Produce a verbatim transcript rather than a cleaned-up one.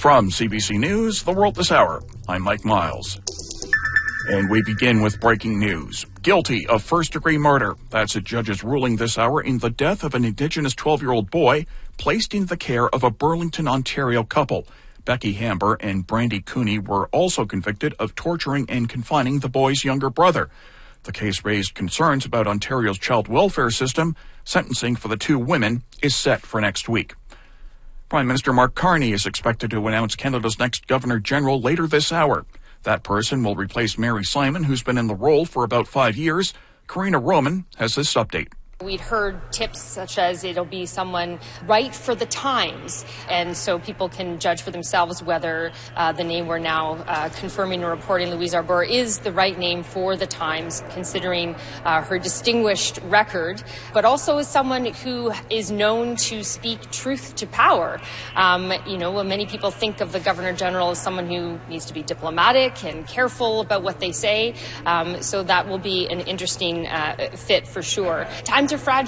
From C B C News, The World This Hour, I'm Mike Miles. And we begin with breaking news. Guilty of first-degree murder. That's a judge's ruling this hour in the death of an Indigenous twelve-year-old boy placed in the care of a Burlington, Ontario couple. Becky Hamber and Brandy Cooney were also convicted of torturing and confining the boy's younger brother. The case raised concerns about Ontario's child welfare system. Sentencing for the two women is set for next week. Prime Minister Mark Carney is expected to announce Canada's next Governor-General later this hour. That person will replace Mary Simon, who's been in the role for about five years. Karina Roman has this update. We'd heard tips such as it'll be someone right for the times, and so people can judge for themselves whether uh, the name we're now uh, confirming and reporting, Louise Arbour, is the right name for the times, considering uh, her distinguished record, but also as someone who is known to speak truth to power. Um, you know, many people think of the Governor-General as someone who needs to be diplomatic and careful about what they say, um, so that will be an interesting uh, fit for sure. Times are fragile.